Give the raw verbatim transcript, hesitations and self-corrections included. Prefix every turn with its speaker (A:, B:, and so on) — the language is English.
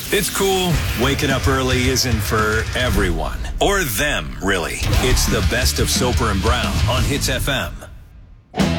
A: It's cool. Waking up early isn't for everyone. Or them, really. It's the best of Soper and Brown on Hits F M.